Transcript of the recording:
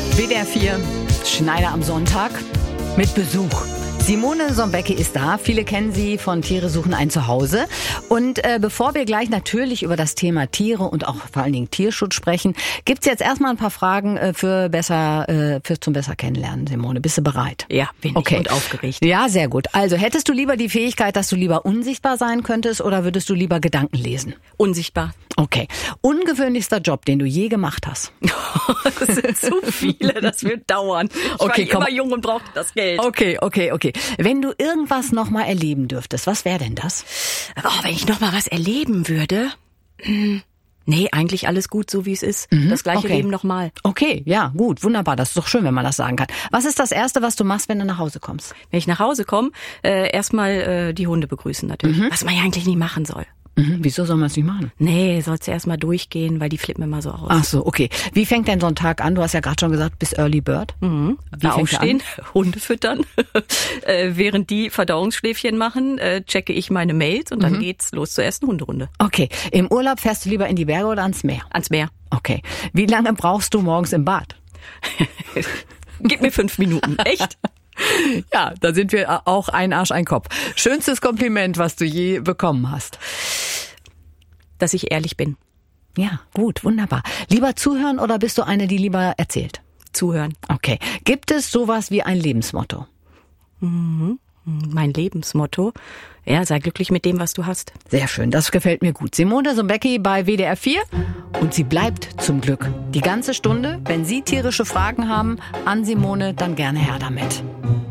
WDR 4, Schneider am Sonntag mit Besuch. Simone Sombecki ist da. Viele kennen sie von Tiere suchen ein Zuhause. Und bevor wir gleich natürlich über das Thema Tiere und auch vor allen Dingen Tierschutz sprechen, gibt's jetzt erstmal ein paar Fragen zum besser kennenlernen. Simone, bist du bereit? Ja, bin ich und aufgeregt. Ja, sehr gut. Also hättest du lieber die Fähigkeit, dass du lieber unsichtbar sein könntest oder würdest du lieber Gedanken lesen? Unsichtbar. Okay. Ungewöhnlichster Job, den du je gemacht hast? Das sind zu viele, das wird dauern. Ich war immer jung und brauchte das Geld. Okay. Wenn du irgendwas noch mal erleben dürftest, was wäre denn das? Oh, wenn ich noch mal was erleben würde? Nee, eigentlich alles gut, so wie es ist. Das gleiche Leben nochmal. Okay, ja, gut, wunderbar. Das ist doch schön, wenn man das sagen kann. Was ist das Erste, was du machst, wenn du nach Hause kommst? Wenn ich nach Hause komme, erstmal die Hunde begrüßen natürlich. Was man ja eigentlich nie machen soll. Wieso soll man es nicht machen? Nee, sollst du erstmal durchgehen, weil die flippen immer so aus. Ach so, okay. Wie fängt denn so ein Tag an? Du hast ja gerade schon gesagt, bis Early Bird. Wie aufstehen, Hunde füttern. Während die Verdauungsschläfchen machen, checke ich meine Mails und dann geht's los zur ersten Hunderunde. Okay. Im Urlaub fährst du lieber in die Berge oder ans Meer? Ans Meer. Okay. Wie lange brauchst du morgens im Bad? Gib mir 5 Minuten. Echt? Ja, da sind wir auch ein Arsch, ein Kopf. Schönstes Kompliment, was du je bekommen hast? Dass ich ehrlich bin. Ja, gut, wunderbar. Lieber zuhören oder bist du eine, die lieber erzählt? Zuhören. Okay. Gibt es sowas wie ein Lebensmotto? Mein Lebensmotto? Ja, sei glücklich mit dem, was du hast. Sehr schön, das gefällt mir gut. Simone Sombecki bei WDR 4 und sie bleibt zum Glück die ganze Stunde. Wenn Sie tierische Fragen haben an Simone, dann gerne her damit.